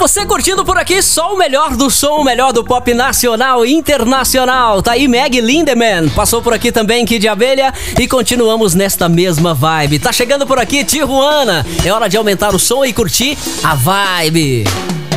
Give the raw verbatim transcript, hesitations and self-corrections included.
Você curtindo por aqui só o melhor do som, o melhor do pop nacional e internacional. Tá aí Meg Lindemann, passou por aqui também Kid Abelha e continuamos nesta mesma vibe. Tá chegando por aqui Tijuana, é hora de aumentar o som e curtir a vibe.